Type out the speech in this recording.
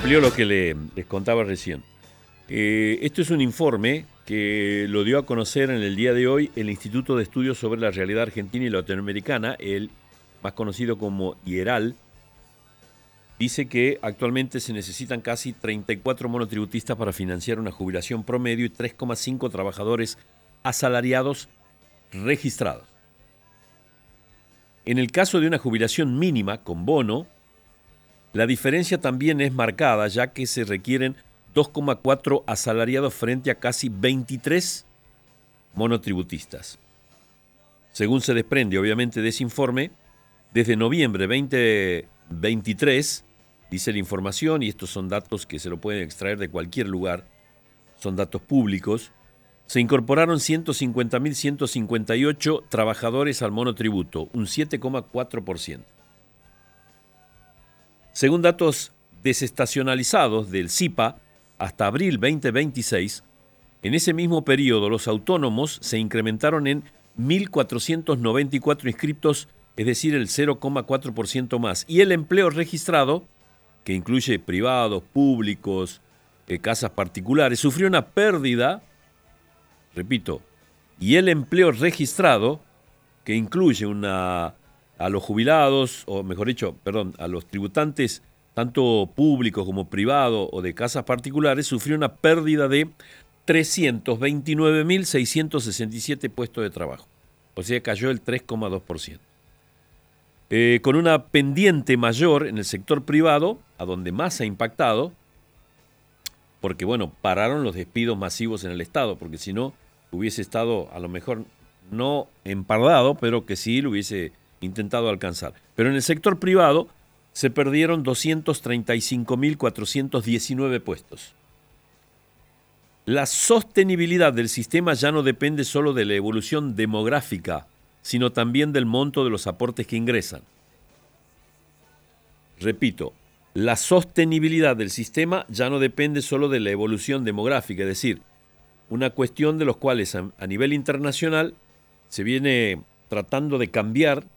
amplió lo que les contaba recién. Esto es un informe que lo dio a conocer en el día de hoy el Instituto de Estudios sobre la Realidad Argentina y Latinoamericana, el más conocido como IERAL. Dice que actualmente se necesitan casi 34 monotributistas para financiar una jubilación promedio y 3,5 trabajadores asalariados registrados. En el caso de una jubilación mínima con bono, la diferencia también es marcada, ya que se requieren 2,4 asalariados frente a casi 23 monotributistas. Según se desprende, obviamente, de ese informe, desde noviembre 2023, dice la información, y estos son datos que se lo pueden extraer de cualquier lugar, son datos públicos, se incorporaron 150.158 trabajadores al monotributo, un 7,4%. Según datos desestacionalizados del CIPA, hasta abril 2026, en ese mismo periodo los autónomos se incrementaron en 1.494 inscriptos, es decir, el 0,4% más. Y el empleo registrado, que incluye privados, públicos, casas particulares, sufrió una pérdida, repito, y el empleo registrado, que incluye a los jubilados, o mejor dicho, a los tributantes, tanto públicos como privados o de casas particulares, sufrió una pérdida de 329.667 puestos de trabajo. O sea, cayó el 3,2%. Con una pendiente mayor en el sector privado, a donde más ha impactado, porque, bueno, pararon los despidos masivos en el Estado, porque si no, hubiese estado, a lo mejor, no empardado, pero que sí lo hubiese intentado alcanzar. Pero en el sector privado se perdieron 235.419 puestos. La sostenibilidad del sistema ya no depende solo de la evolución demográfica, sino también del monto de los aportes que ingresan. Repito, la sostenibilidad del sistema ya no depende solo de la evolución demográfica, es decir, una cuestión de los cuales a nivel internacional se viene tratando de cambiar